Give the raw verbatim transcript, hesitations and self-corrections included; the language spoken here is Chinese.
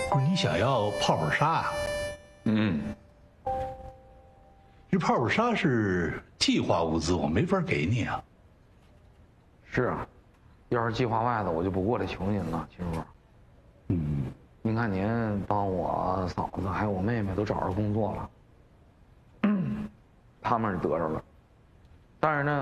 不是你想要泡泡纱啊？ 嗯， 这泡泡纱是计划物资，我没法给你啊。 是啊，要是计划外的，我就不过来求您了，秦叔。 嗯， 您看您帮我嫂子还有我妹妹都找着工作了，他们是得着了，但是呢。